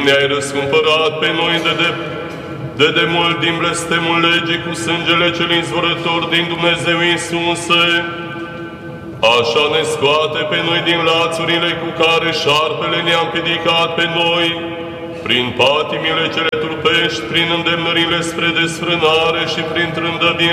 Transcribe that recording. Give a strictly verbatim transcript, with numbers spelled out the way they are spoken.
ne-ai răscumpărat pe noi de de, de demult din blestemul legii cu sângele cel izvorător din Dumnezeu Iisuse, așa ne scoate pe noi din lațurile cu care șarpele ne-a împiedicat pe noi, prin patimile cele trupești, prin îndemnările spre desfrânare și prin trândăvire